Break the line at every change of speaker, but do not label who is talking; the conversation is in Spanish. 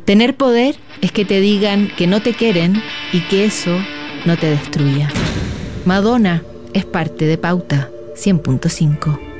Tener poder es que te digan que no te quieren y que eso no te destruya. Madonna es parte de Pauta 100.5.